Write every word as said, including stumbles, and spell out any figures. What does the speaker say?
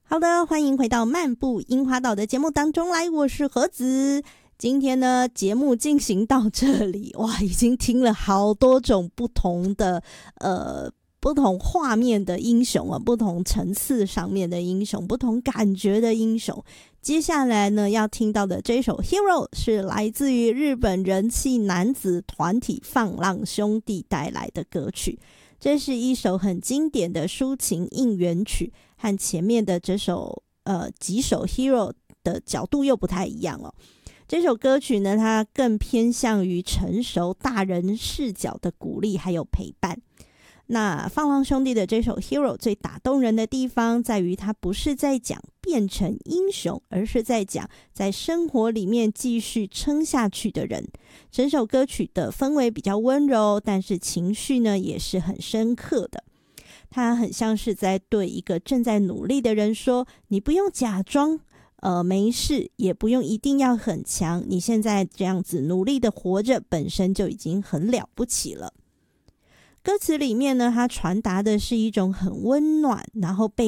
好的，欢迎回到漫步樱花岛的节目当中来，我是何子。今天呢，节目进行到这里，哇，已经听了好多种不同的呃不同画面的英雄啊，不同层次上面的英雄，不同感觉的英雄。接下来呢，要听到的这首 Hero 是来自于日本人气男子团体放浪兄弟带来的歌曲。这是一首很经典的抒情应援曲，和前面的这首呃几首 Hero 的角度又不太一样哦。这首歌曲呢，它更偏向于成熟大人视角的鼓励还有陪伴。那放浪兄弟的这首 Hero 最打动人的地方在于，它不是在讲变成英雄，而是在讲在生活里面继续撑下去的人。整首歌曲的氛围比较温柔，但是情绪呢也是很深刻的。它很像是在对一个正在努力的人说，你不用假装呃，没事，也不用一定要很强，你现在这样子努力的活着本身就已经很了不起了。歌词里面呢，它传达的是一种很温暖，然后被